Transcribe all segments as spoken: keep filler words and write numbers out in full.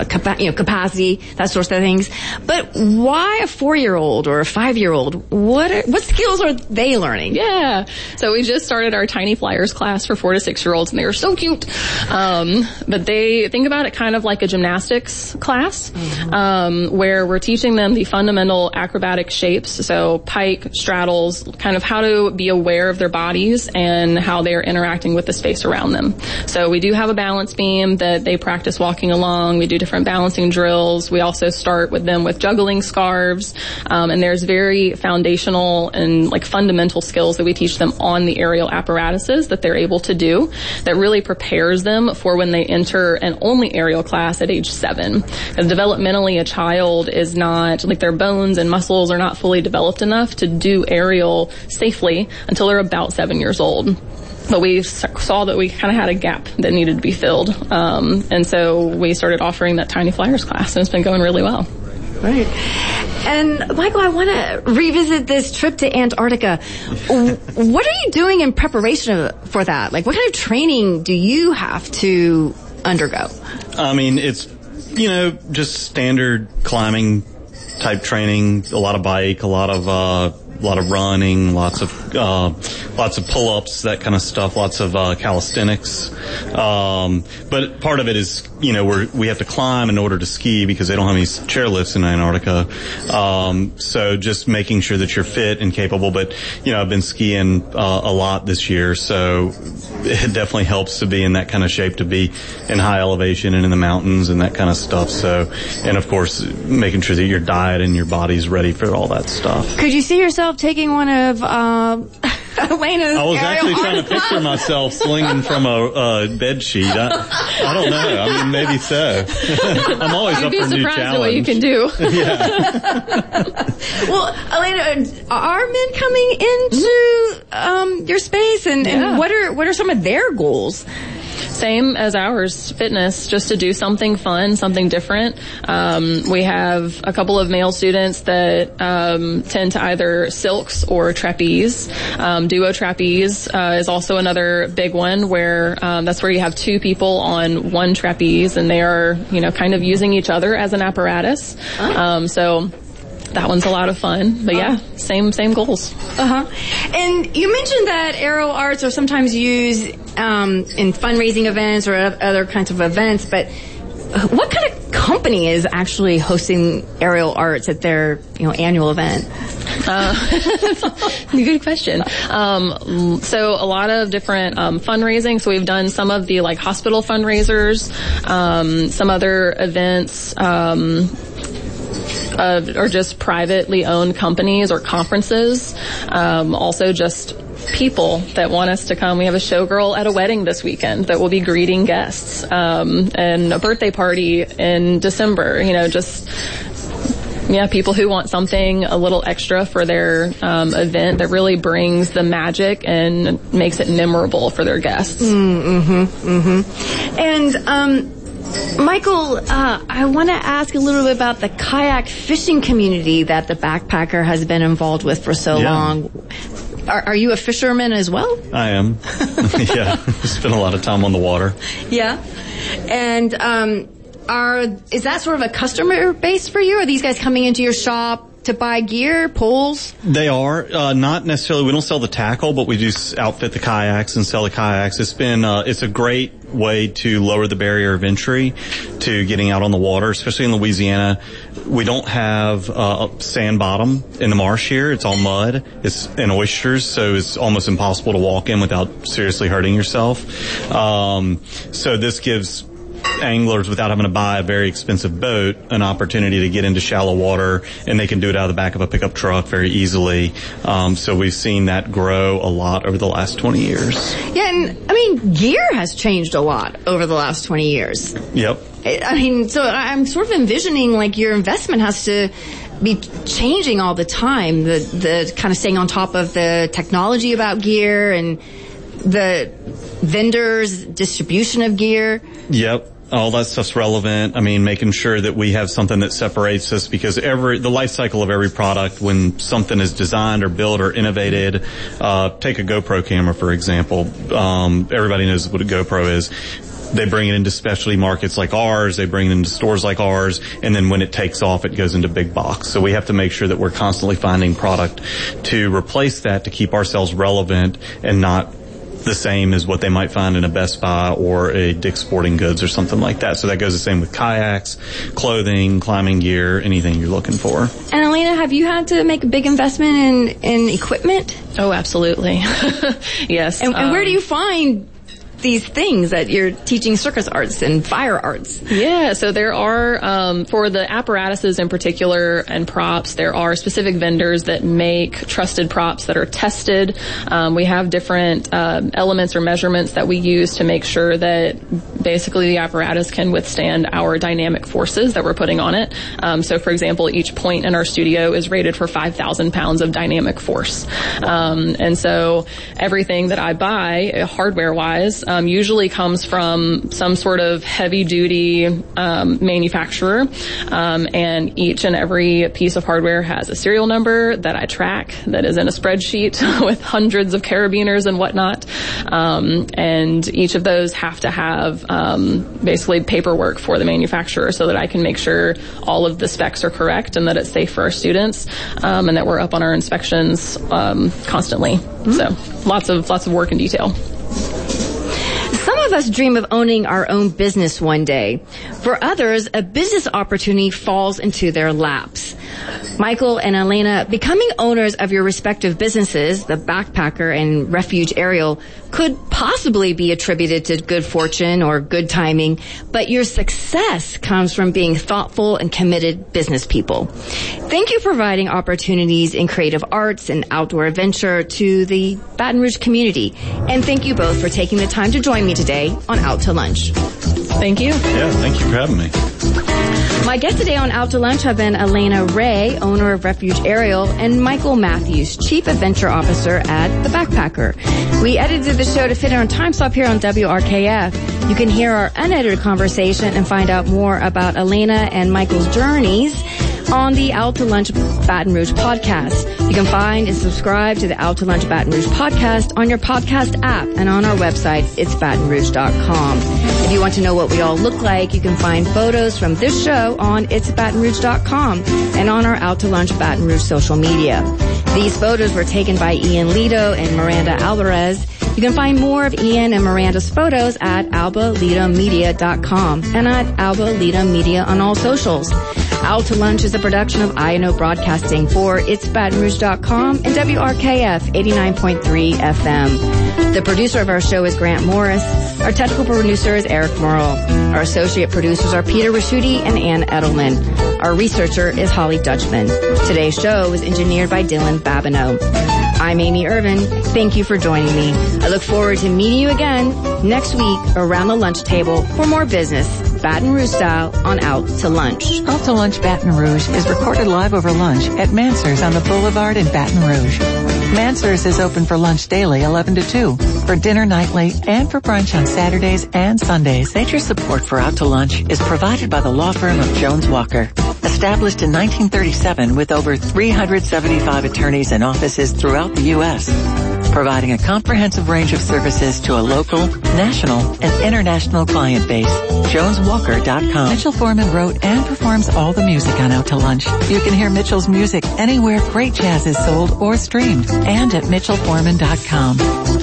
capa- you know, capacity, that sort of things. But why a four-year-old or a five-year-old? What are, what skills are they learning? Yeah. So we just started our Tiny Flyers class for four to six-year-olds, and they are so cute. Um, but they think about it kind of like a gymnastics class, mm-hmm. um, where we're teaching them the fundamental acrobatic shapes, so pike, straddles, kind of how to be aware of their bodies and how they are interacting with the space around them. So we do have a balance beam that they practice walking along. We do different balancing drills. We also start with them with juggling scarves. Um, and there's very foundational and like fundamental skills that we teach them on the aerial apparatuses that they're able to do that really prepares them for when they enter an only aerial class at age seven. Because developmentally, a child is not, like their bones and muscles are not fully developed enough to do aerial safely until they're about seven years old. But we saw that we kind of had a gap that needed to be filled. Um, and so we started offering that Tiny Flyers class, and it's been going really well. Right. And Michael, I want to revisit this trip to Antarctica. What are you doing in preparation for that? Like, what kind of training do you have to undergo? I mean, it's, you know, just standard climbing type training, a lot of bike, a lot of, uh, a lot of running, lots of, uh, lots of pull-ups, that kind of stuff, lots of, uh, calisthenics. Um, but part of it is, you know, we're, we have to climb in order to ski because they don't have any chairlifts in Antarctica. Um, so just making sure that you're fit and capable. But, you know, I've been skiing, uh, a lot this year. So it definitely helps to be in that kind of shape, to be in high elevation and in the mountains and that kind of stuff. So, and of course, making sure that your diet and your body's ready for all that stuff. Could you see yourself taking one of, um, Elena's I was actually trying to picture myself slinging from a, a bed sheet. I, I don't know. I mean, maybe so. I'm always You'd up be for a new surprised challenge. at what you can do. Yeah. Well, Elena, are men coming into um, your space, and, Yeah. and what are what are some of their goals? Same as ours, fitness, just to do something fun, something different. Um, we have a couple of male students that um, tend to either silks or trapeze. Um, duo trapeze uh, is also another big one where um, that's where you have two people on one trapeze and they are, you know, kind of using each other as an apparatus. Oh. Um, so that one's a lot of fun. But yeah, same same goals. Uh-huh. And you mentioned that aerial arts are sometimes used um, in fundraising events or other kinds of events, but what kind of company is actually hosting aerial arts at their, you know, annual event? Uh, good question. Um, so a lot of different um, fundraising. So we've done some of the like hospital fundraisers, um, some other events. Um, Uh, or just privately owned companies or conferences. Um, also just people that want us to come. We have a showgirl at a wedding this weekend that will be greeting guests, um, and a birthday party in December. You know, just yeah, people who want something a little extra for their um, event that really brings the magic and makes it memorable for their guests. Mm-hmm, mm-hmm. And um Michael, uh, I want to ask a little bit about the kayak fishing community that the Backpacker has been involved with for so yeah. long. Are, are you a fisherman as well? I am. Yeah, spend a lot of time on the water. Yeah. And um, are is that sort of a customer base for you? Are these guys coming into your shop to buy gear, poles? They are. Uh, not necessarily. We don't sell the tackle, but we do outfit the kayaks and sell the kayaks. It's been, uh, it's a great way to lower the barrier of entry to getting out on the water, especially in Louisiana. We don't have uh, a sand bottom in the marsh here. It's all mud. It's and oysters, so it's almost impossible to walk in without seriously hurting yourself. Um, so this gives anglers, without having to buy a very expensive boat, an opportunity to get into shallow water, and they can do it out of the back of a pickup truck very easily. Um, so we've seen that grow a lot over the last twenty years. Yeah, and I mean, gear has changed a lot over the last twenty years. Yep. I mean, so I'm sort of envisioning like your investment has to be changing all the time, the the kind of staying on top of the technology about gear and the vendors, distribution of gear. Yep. All that stuff's relevant. I mean, making sure that we have something that separates us, because every, the life cycle of every product, when something is designed or built or innovated, uh, take a GoPro camera, for example. Um, everybody knows what a GoPro is. they bring it into specialty markets like ours, they bring it into stores like ours, and then when it takes off, it goes into big box. So we have to make sure that we're constantly finding product to replace that, to keep ourselves relevant and not the same as what they might find in a Best Buy or a Dick's Sporting Goods or something like that. So that goes the same with kayaks, clothing, climbing gear, anything you're looking for. And Elena, have you had to make a big investment in, in equipment? Oh, absolutely. Yes. And, and um, where do you find these things that you're teaching circus arts and fire arts? Yeah, so there are, um, for the apparatuses in particular and props, there are specific vendors that make trusted props that are tested. Um, we have different uh, elements or measurements that we use to make sure that basically the apparatus can withstand our dynamic forces that we're putting on it. Um, so, for example, each point in our studio is rated for five thousand pounds of dynamic force. Um, and so everything that I buy, uh, hardware-wise, Um, usually comes from some sort of heavy-duty um, manufacturer, um, and each and every piece of hardware has a serial number that I track that is in a spreadsheet with hundreds of carabiners and whatnot, um, and each of those have to have um, basically paperwork for the manufacturer so that I can make sure all of the specs are correct and that it's safe for our students, um, and that we're up on our inspections um, constantly. Mm-hmm. So lots of lots of work and detail. Some of us dream of owning our own business one day. For others, a business opportunity falls into their laps. Michael and Elena, becoming owners of your respective businesses, the Backpacker and Refuge Aerial, could possibly be attributed to good fortune or good timing, but your success comes from being thoughtful and committed business people. Thank you for providing opportunities in creative arts and outdoor adventure to the Baton Rouge community. And thank you both for taking the time to join me today on Out to Lunch. Thank you. Yeah, thank you for having me. My guests today on Out to Lunch have been Elena Ray, owner of Refuge Aerial, and Michael Matthews, Chief Adventure Officer at The Backpacker. We edited the show to fit on time stop here on W R K F. You can hear our unedited conversation and find out more about Elena and Michael's journeys on the Out to Lunch Baton Rouge podcast. You can find and subscribe to the Out to Lunch Baton Rouge podcast on your podcast app and on our website, its baton rouge dot com. If you want to know what we all look like, you can find photos from this show on its baton rouge dot com and on our Out to Lunch Baton Rouge social media. These photos were taken by Ian Lido and Miranda Alvarez. You can find more of Ian and Miranda's photos at alba lido media dot com and at Alba Lido Media on all socials. Out to Lunch is a production of I N O Broadcasting for its baton rouge dot com and W R K F eighty-nine point three F M. The producer of our show is Grant Morris. Our technical producer is Eric Merle. Our associate producers are Peter Raschuti and Ann Edelman. Our researcher is Holly Dutchman. Today's show was engineered by Dylan Babineau. I'm Amy Irvin. Thank you for joining me. I look forward to meeting you again next week around the lunch table for more business, Baton Rouge style, on Out to Lunch. Out to Lunch Baton Rouge is recorded live over lunch at Mansers on the Boulevard in Baton Rouge. Mansers is open for lunch daily, eleven to two, for dinner nightly, and for brunch on Saturdays and Sundays. Major support for Out to Lunch is provided by the law firm of Jones Walker. Established in nineteen thirty-seven with over three hundred seventy-five attorneys and offices throughout the U S, providing a comprehensive range of services to a local, national, and international client base. jones walker dot com. Mitchell Foreman wrote and performs all the music on Out to Lunch. You can hear Mitchell's music anywhere great jazz is sold or streamed, and at mitchell foreman dot com.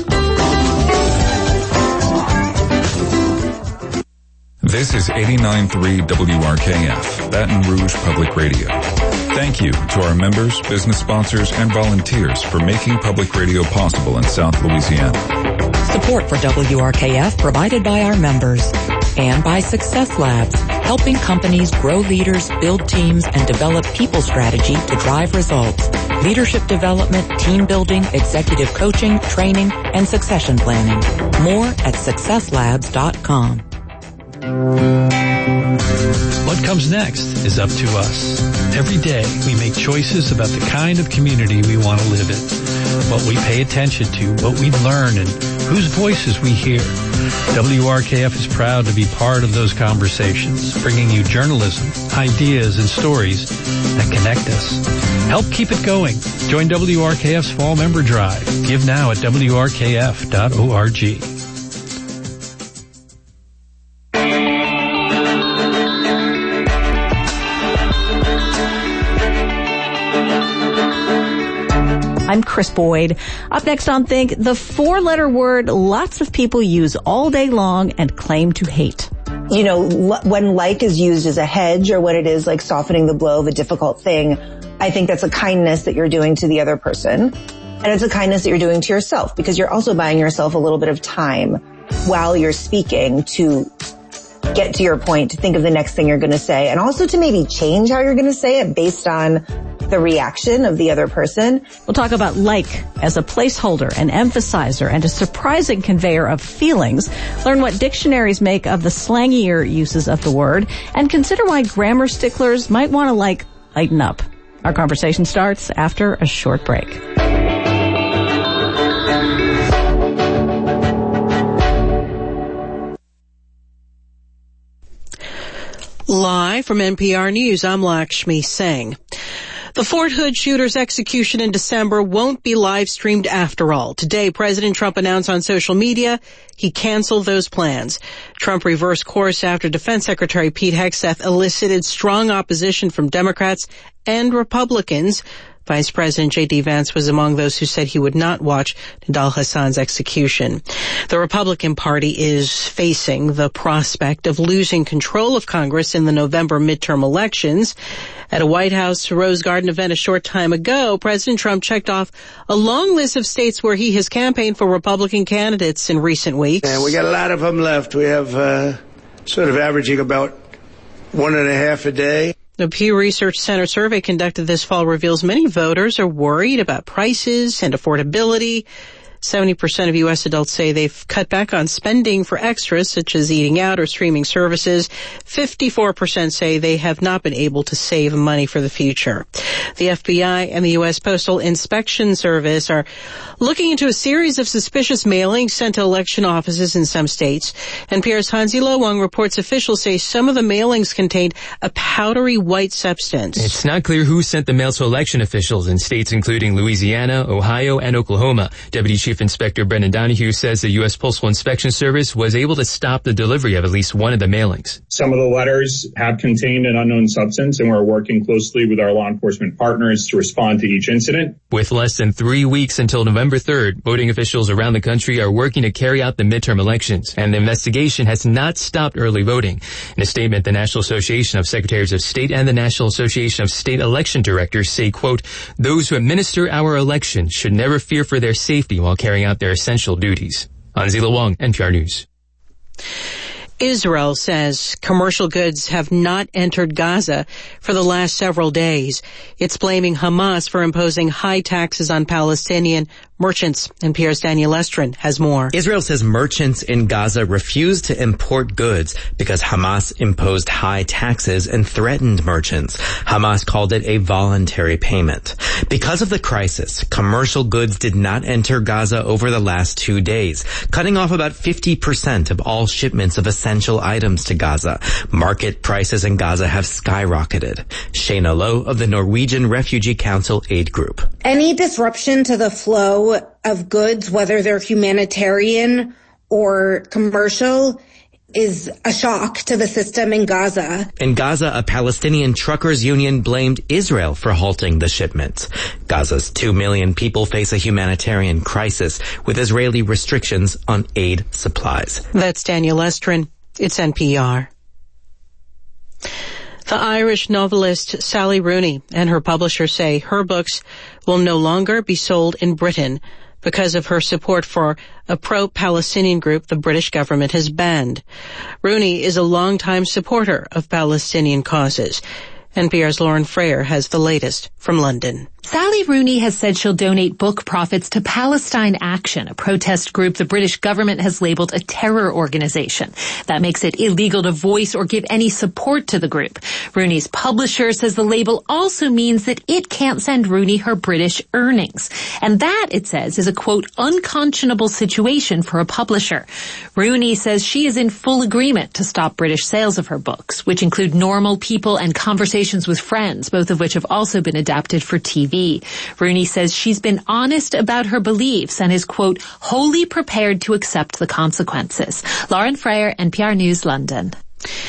This is eighty-nine point three W R K F, Baton Rouge Public Radio. Thank you to our members, business sponsors, and volunteers for making public radio possible in South Louisiana. Support for W R K F provided by our members and by Success Labs, helping companies grow leaders, build teams, and develop people strategy to drive results. Leadership development, team building, executive coaching, training, and succession planning. More at success labs dot com. What comes next is up to us. Every day we make choices about the kind of community we want to live in, what we pay attention to, what we learn, and whose voices we hear. W R K F is proud to be part of those conversations, bringing you journalism, ideas, and stories that connect us. Help keep it going. Join W R K F's Fall Member Drive. Give now at W R K F dot org. I'm Chris Boyd. Up next on Think, the four-letter word lots of people use all day long and claim to hate. You know, when like is used as a hedge or when it is like softening the blow of a difficult thing, I think that's a kindness that you're doing to the other person. And it's a kindness that you're doing to yourself because you're also buying yourself a little bit of time while you're speaking to get to your point, to think of the next thing you're going to say, and also to maybe change how you're going to say it based on the reaction of the other person. We'll talk about like as a placeholder, an emphasizer, and a surprising conveyor of feelings. Learn what dictionaries make of the slangier uses of the word, and consider why grammar sticklers might want to like lighten up. Our conversation starts after a short break. Live from N P R News, I'm Lakshmi Singh. The Fort Hood shooter's execution in December won't be live streamed after all. Today, President Trump announced on social media he canceled those plans. Trump reversed course after Defense Secretary Pete Hegseth elicited strong opposition from Democrats and Republicans. Vice President J D. Vance was among those who said he would not watch Nidal Hassan's execution. The Republican Party is facing the prospect of losing control of Congress in the November midterm elections. At a White House Rose Garden event a short time ago, President Trump checked off a long list of states where he has campaigned for Republican candidates in recent weeks. And we got a lot of them left. We have uh, sort of averaging about one and a half a day. The Pew Research Center survey conducted this fall reveals many voters are worried about prices and affordability. seventy percent of U S adults say they've cut back on spending for extras such as eating out or streaming services. fifty-four percent say they have not been able to save money for the future. The F B I and the U S Postal Inspection Service are looking into a series of suspicious mailings sent to election offices in some states. N P R's Hansi Lo-Wang reports officials say some of the mailings contained a powdery white substance. It's not clear who sent the mail to election officials in states including Louisiana, Ohio, and Oklahoma. Deputy Chief Inspector Brendan Donahue says the U S Postal Inspection Service was able to stop the delivery of at least one of the mailings. Some of the letters have contained an unknown substance, and we're working closely with our law enforcement partners to respond to each incident. With less than three weeks until November third, voting officials around the country are working to carry out the midterm elections, and the investigation has not stopped early voting. In a statement, the National Association of Secretaries of State and the National Association of State Election Directors say, quote, "Those who administer our elections should never fear for their safety while carrying out their essential duties." Hansi Lo-Wang, N P R News. Israel says commercial goods have not entered Gaza for the last several days. It's blaming Hamas for imposing high taxes on Palestinian merchants. N P R's Daniel Estrin has more. Israel says merchants in Gaza refused to import goods because Hamas imposed high taxes and threatened merchants. Hamas called it a voluntary payment. Because of the crisis, commercial goods did not enter Gaza over the last two days, cutting off about fifty percent of all shipments of essential items to Gaza. Market prices in Gaza have skyrocketed. Shayna Lowe of the Norwegian Refugee Council Aid Group. Any disruption to the flow of goods, whether they're humanitarian or commercial, is a shock to the system in Gaza. In Gaza, a Palestinian truckers union blamed Israel for halting the shipments. Gaza's two million people face a humanitarian crisis with Israeli restrictions on aid supplies. That's Daniel Estrin. It's N P R. The Irish novelist Sally Rooney and her publisher say her books will no longer be sold in Britain because of her support for a pro-Palestinian group the British government has banned. Rooney is a longtime supporter of Palestinian causes. N P R's Lauren Frayer has the latest from London. Sally Rooney has said she'll donate book profits to Palestine Action, a protest group the British government has labeled a terror organization. That makes it illegal to voice or give any support to the group. Rooney's publisher says the label also means that it can't send Rooney her British earnings. And that, it says, is a, quote, unconscionable situation for a publisher. Rooney says she is in full agreement to stop British sales of her books, which include Normal People and Conversations with Friends, both of which have also been adapted for T V. Rooney says she's been honest about her beliefs and is, quote, wholly prepared to accept the consequences. Lauren Frayer, N P R News, London.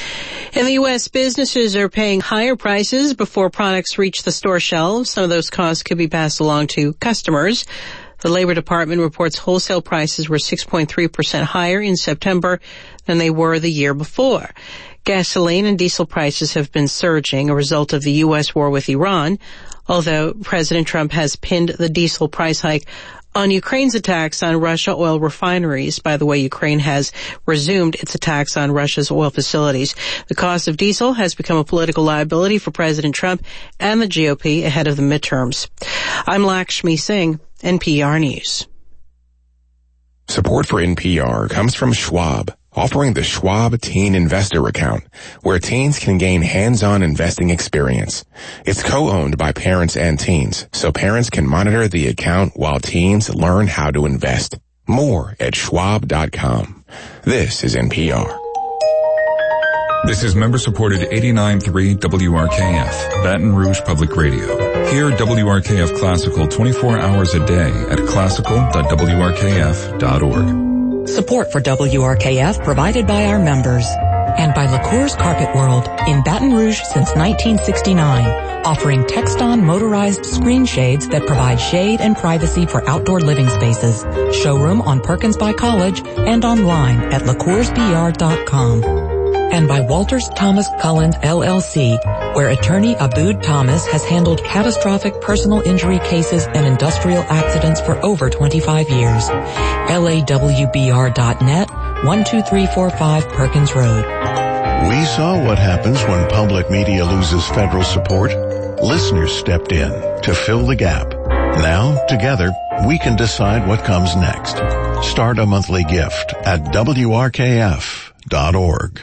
In the U S, businesses are paying higher prices before products reach the store shelves. Some of those costs could be passed along to customers. The Labor Department reports wholesale prices were six point three percent higher in September than they were the year before. Gasoline and diesel prices have been surging, a result of the U S war with Iran, although President Trump has pinned the diesel price hike on Ukraine's attacks on Russia oil refineries. By the way, Ukraine has resumed its attacks on Russia's oil facilities. The cost of diesel has become a political liability for President Trump and the G O P ahead of the midterms. I'm Lakshmi Singh, N P R News. Support for N P R comes from Schwab, offering the Schwab Teen Investor Account, where teens can gain hands-on investing experience. It's co-owned by parents and teens, so parents can monitor the account while teens learn how to invest. More at schwab dot com. This is N P R. This is member-supported eighty-nine point three W R K F, Baton Rouge Public Radio. Hear W R K F Classical twenty-four hours a day at classical dot w r k f dot org. Support for W R K F provided by our members and by LaCour's Carpet World in Baton Rouge since nineteen sixty-nine, offering Texton motorized screen shades that provide shade and privacy for outdoor living spaces. Showroom on Perkins by College and online at la cours b r dot com. And by Walters Thomas Cullen L L C, where attorney Abood Thomas has handled catastrophic personal injury cases and industrial accidents for over twenty-five years. L A W B R dot net, one two three four five Perkins Road. We saw what happens when public media loses federal support. Listeners stepped in to fill the gap. Now, together, we can decide what comes next. Start a monthly gift at w r k f dot org.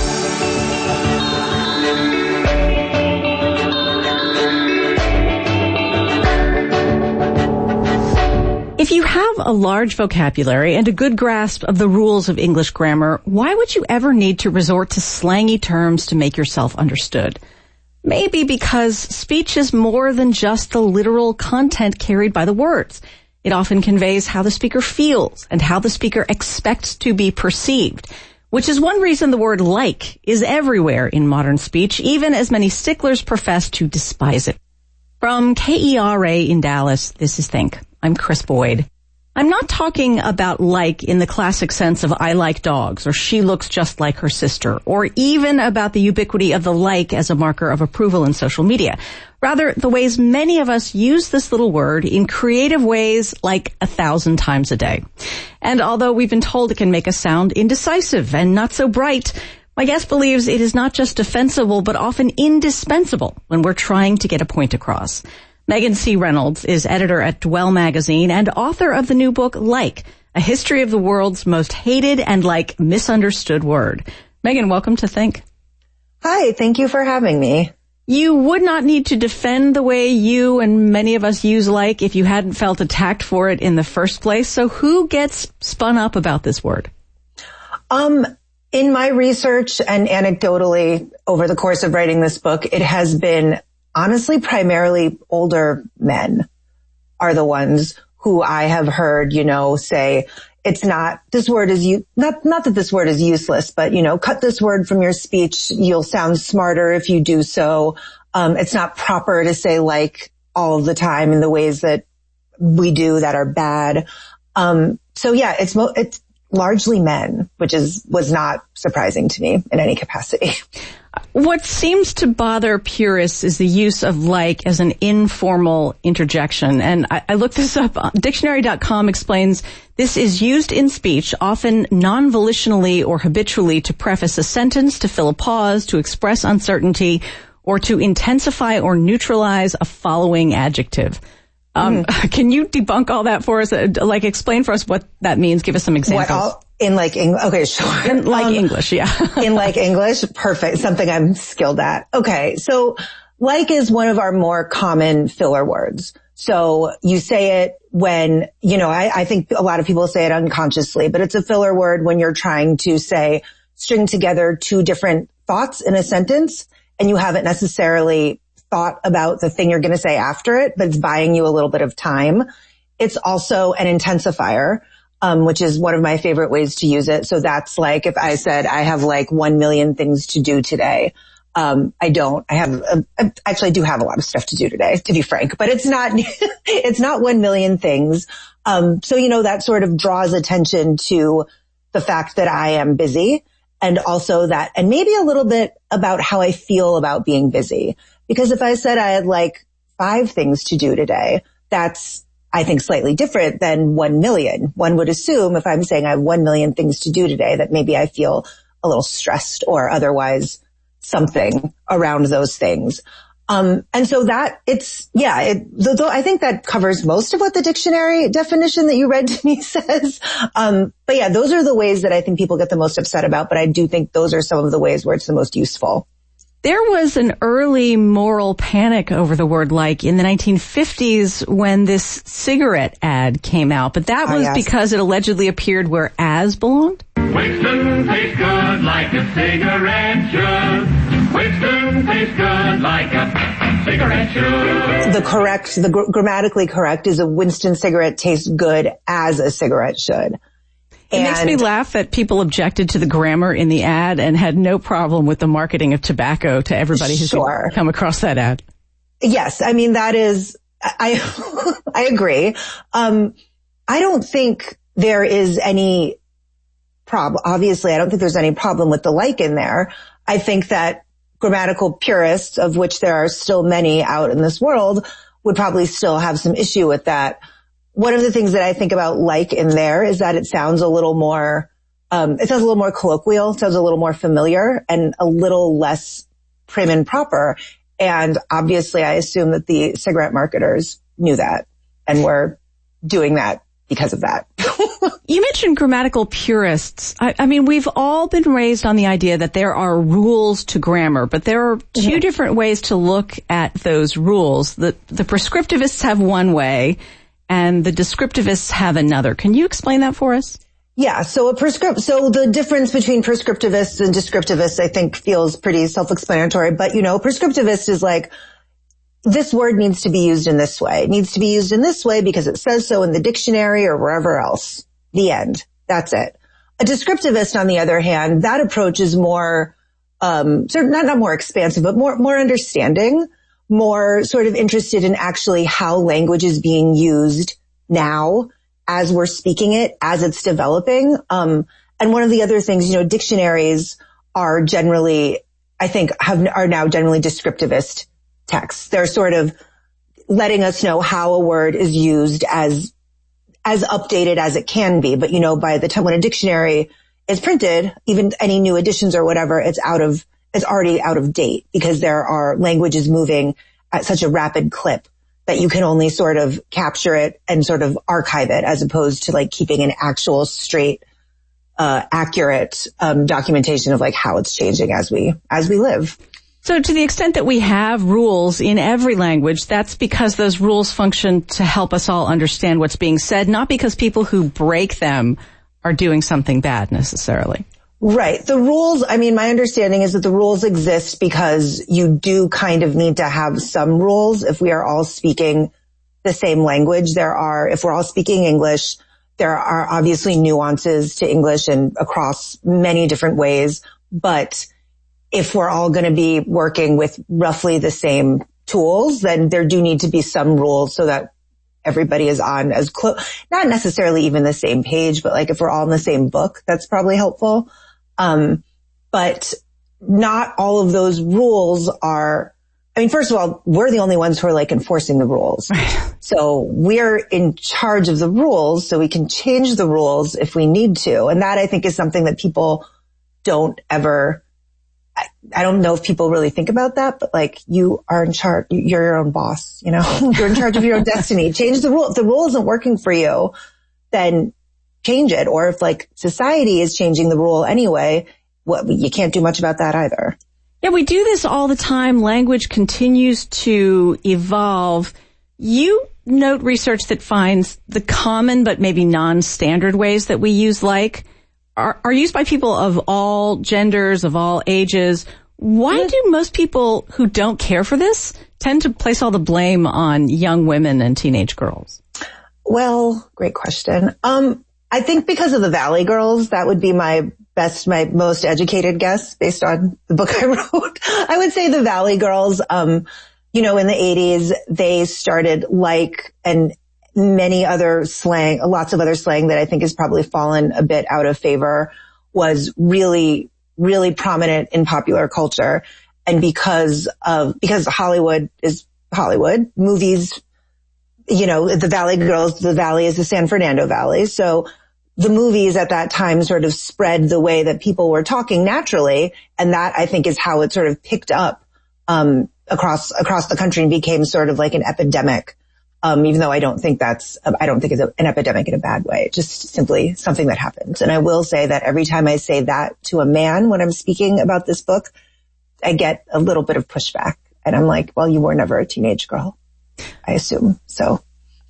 If you have a large vocabulary and a good grasp of the rules of English grammar, why would you ever need to resort to slangy terms to make yourself understood? Maybe because speech is more than just the literal content carried by the words. It often conveys how the speaker feels and how the speaker expects to be perceived, which is one reason the word like is everywhere in modern speech, even as many sticklers profess to despise it. From K E R A in Dallas, this is Think. I'm Chris Boyd. I'm not talking about like in the classic sense of I like dogs or she looks just like her sister, or even about the ubiquity of the like as a marker of approval in social media. Rather, the ways many of us use this little word in creative ways like a thousand times a day. And although we've been told it can make us sound indecisive and not so bright, my guest believes it is not just defensible but often indispensable when we're trying to get a point across. Megan C. Reynolds is editor at Dwell magazine and author of the new book, Like, A History of the World's Most Hated and, like, Misunderstood Word. Megan, welcome to Think. Hi, thank you for having me. You would not need to defend the way you and many of us use like if you hadn't felt attacked for it in the first place. So who gets spun up about this word? Um, in my research and anecdotally over the course of writing this book, it has been honestly, primarily older men are the ones who I have heard, you know, say, it's not, this word is, u- not, not that this word is useless, but, you know, cut this word from your speech. You'll sound smarter if you do so. Um, it's not proper to say like all the time in the ways that we do that are bad. Um, so yeah, it's, mo- it's largely men, which is, was not surprising to me in any capacity. What seems to bother purists is the use of like as an informal interjection. And I, I looked this up. Dictionary dot com explains this is used in speech, often non-volitionally or habitually, to preface a sentence, to fill a pause, to express uncertainty, or to intensify or neutralize a following adjective. Um, mm. Can you debunk all that for us? Like, explain for us what that means. Give us some examples. What all, in like English? Okay, sure. In like um, English, yeah. in like English, perfect. Something I'm skilled at. Okay, so like is one of our more common filler words. So you say it when, you know, I, I think a lot of people say it unconsciously, but it's a filler word when you're trying to say, string together two different thoughts in a sentence, and you haven't necessarily thought about the thing you're going to say after it, but it's buying you a little bit of time. It's also an intensifier. um, which is one of my favorite ways to use it. So that's like if I said I have like one million things to do today. Um, I don't. I have, a, a, actually I do have a lot of stuff to do today, to be frank, but it's not, it's not one million things. Um, so, you know, that sort of draws attention to the fact that I am busy, and also that, and maybe a little bit about how I feel about being busy. Because if I said I had like five things to do today, that's, I think, slightly different than one million. One would assume if I'm saying I have one million things to do today, that maybe I feel a little stressed or otherwise something around those things. Um, and so that it's, yeah, it, though I think that covers most of what the dictionary definition that you read to me says. Um, but yeah, those are the ways that I think people get the most upset about, but I do think those are some of the ways where it's the most useful. There was an early moral panic over the word like in the nineteen fifties when this cigarette ad came out, but that was oh, yes. because it allegedly appeared where as belonged. Winston tastes good like a cigarette should. Winston tastes good like a cigarette should. The correct, the gr- grammatically correct is a Winston cigarette tastes good as a cigarette should. It and makes me laugh that people objected to the grammar in the ad and had no problem with the marketing of tobacco to everybody who's sure. come across that ad. Yes, I mean, that is, I, I agree. Um, I don't think there is any problem. Obviously, I don't think there's any problem with the like in there. I think that grammatical purists, of which there are still many out in this world, would probably still have some issue with that. One of the things that I think about like in there is that it sounds a little more, um, it sounds a little more colloquial, it sounds a little more familiar and a little less prim and proper. And obviously I assume that the cigarette marketers knew that and were doing that because of that. You mentioned grammatical purists. I, I mean, we've all been raised on the idea that there are rules to grammar, but there are two mm-hmm. different ways to look at those rules. The, the prescriptivists have one way, and the descriptivists have another. Can you explain that for us? Yeah, so a prescript, so the difference between prescriptivists and descriptivists, I think, feels pretty self-explanatory. But, you know, prescriptivist is like, this word needs to be used in this way. It needs to be used in this way because it says so in the dictionary or wherever else. The end. That's it. A descriptivist, on the other hand, that approach is more, um, sort of not, not more expansive, but more, more understanding. More sort of interested in actually how language is being used now as we're speaking it, as it's developing. Um, and one of the other things, you know, dictionaries are generally, I think, have, are now generally descriptivist texts. They're sort of letting us know how a word is used as, as updated as it can be. But, you know, by the time when a dictionary is printed, even any new editions or whatever, it's out of it's already out of date because there are languages moving at such a rapid clip that you can only sort of capture it and sort of archive it as opposed to like keeping an actual straight, uh, accurate, um, documentation of like how it's changing as we, as we live. So to the extent that we have rules in every language, that's because those rules function to help us all understand what's being said, not because people who break them are doing something bad necessarily. Right. The rules, I mean, my understanding is that the rules exist because you do kind of need to have some rules if we are all speaking the same language. There are, if we're all speaking English, there are obviously nuances to English and across many different ways. But if we're all going to be working with roughly the same tools, then there do need to be some rules so that everybody is on as close, not necessarily even the same page, but like if we're all in the same book, that's probably helpful. Um, but not all of those rules are, I mean, first of all, we're the only ones who are like enforcing the rules. So we're in charge of the rules, so we can change the rules if we need to. And that I think is something that people don't ever, I, I don't know if people really think about that, but like you are in charge, you're your own boss, you know, you're in charge of your own destiny. Change the rule. If the rule isn't working for you, then change it. Or if like society is changing the rule anyway, what, you can't do much about that either. Yeah, we do this all the time. Language continues to evolve. You note research that finds the common but maybe non-standard ways that we use like are, are used by people of all genders, of all ages. Why do most people who don't care for this tend to place all the blame on young women and teenage girls? Well, great question. Um, I think because of the Valley Girls, that would be my best, my most educated guess based on the book I wrote. I would say the Valley Girls, um, you know, in the eighties, they started like, and many other slang, lots of other slang that I think has probably fallen a bit out of favor, was really, really prominent in popular culture. And because of, because Hollywood is Hollywood, movies, you know, the Valley Girls, the Valley is the San Fernando Valley. So the movies at that time sort of spread the way that people were talking naturally. And that, I think, is how it sort of picked up, um, across, across the country and became sort of like an epidemic. Um, even though I don't think that's, I don't think it's a, an epidemic in a bad way, just simply something that happens. And I will say that every time I say that to a man when I'm speaking about this book, I get a little bit of pushback. And I'm like, well, you were never a teenage girl, I assume. So.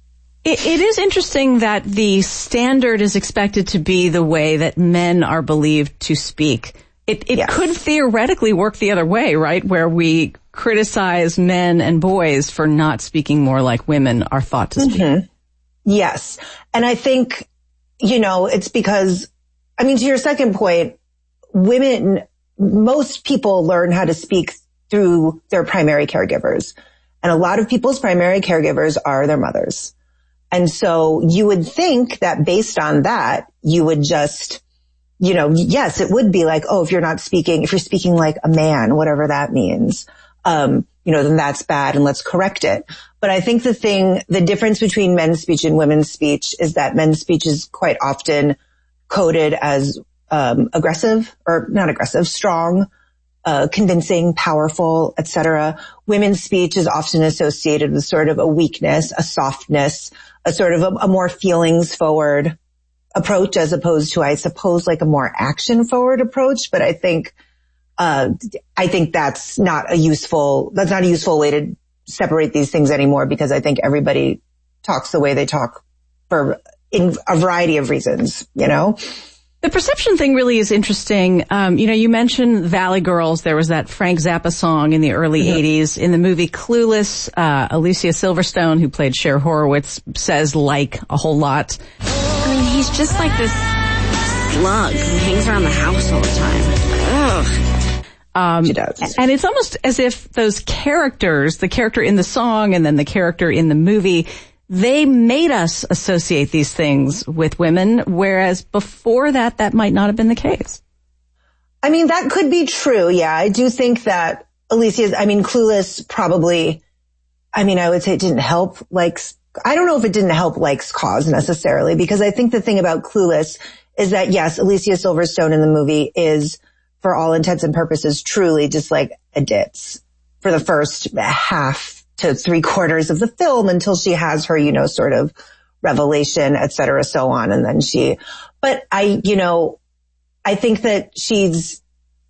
It, it is interesting that the standard is expected to be the way that men are believed to speak. It, it yes. could theoretically work the other way, right? Where we criticize men and boys for not speaking more like women are thought to speak. Mm-hmm. Yes. And I think, you know, it's because, I mean, to your second point, women, most people learn how to speak through their primary caregivers. And a lot of people's primary caregivers are their mothers. And so you would think that based on that, you would just, you know, yes, it would be like, oh, if you're not speaking, if you're speaking like a man, whatever that means, um, you know, then that's bad and let's correct it. But I think the thing, the difference between men's speech and women's speech is that men's speech is quite often coded as, um, aggressive or not aggressive, strong, uh, convincing, powerful, et cetera. Women's speech is often associated with sort of a weakness, a softness, a sort of a, a more feelings forward approach as opposed to, I suppose, like a more action forward approach. But I think, uh, I think that's not a useful, that's not a useful way to separate these things anymore, because I think everybody talks the way they talk for in a variety of reasons, you know? The perception thing really is interesting. Um, you know, you mentioned Valley Girls. There was that Frank Zappa song in the early mm-hmm. eighties. In the movie Clueless, uh, Alicia Silverstone, who played Cher Horowitz, says like a whole lot. I mean, he's just like this slug who hangs around the house all the time. Ugh. Um, she does. And it's almost as if those characters, the character in the song and then the character in the movie, they made us associate these things with women, whereas before that, that might not have been the case. I mean, that could be true. Yeah, I do think that Alicia's, I mean, Clueless probably, I mean, I would say it didn't help Like's, I don't know if it didn't help Like's cause necessarily, because I think the thing about Clueless is that, yes, Alicia Silverstone in the movie is, for all intents and purposes, truly just like a ditz for the first half to three quarters of the film until she has her, you know, sort of revelation, et cetera, so on. And then she, but I, you know, I think that she's,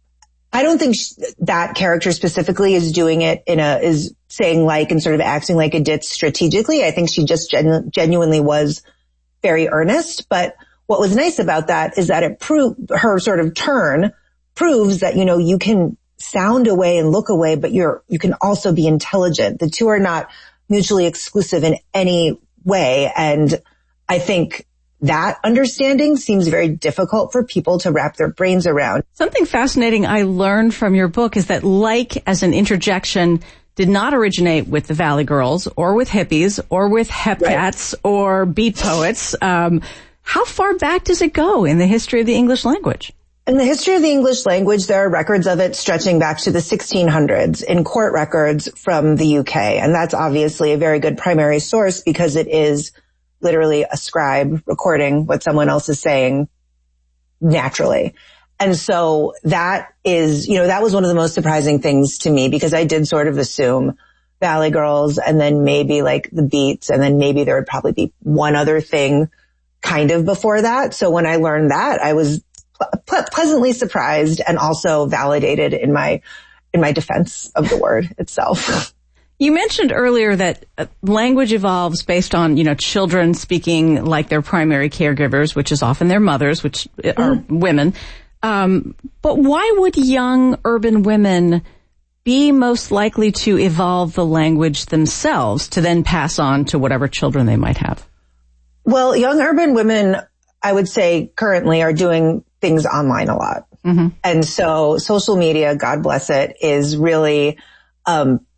I don't think she, that character specifically is doing it in a, is saying like and sort of acting like a ditz strategically. I think she just genu- genuinely was very earnest. But what was nice about that is that it proved, her sort of turn proves that, you know, you can sound away and look away, but you're, you can also be intelligent. The two are not mutually exclusive in any way. And I think that understanding seems very difficult for people to wrap their brains around. Something fascinating I learned from your book is that like as an interjection did not originate with the Valley Girls or with hippies or with hep cats right. or beat poets. Um, how far back does it go in the history of the English language? In the history of the English language, there are records of it stretching back to the sixteen hundreds in court records from the U K. And that's obviously a very good primary source because it is literally a scribe recording what someone else is saying naturally. And so that is, you know, that was one of the most surprising things to me because I did sort of assume Valley Girls and then maybe like the Beats and then maybe there would probably be one other thing kind of before that. So when I learned that, I was pleasantly surprised and also validated in my in my defense of the word itself. You mentioned earlier that language evolves based on, you know, children speaking like their primary caregivers, which is often their mothers, which are mm. women. Um, but why would young urban women be most likely to evolve the language themselves to then pass on to whatever children they might have? Well, young urban women I would say currently are doing things online a lot. Mm-hmm. And so social media, God bless it, is really, um,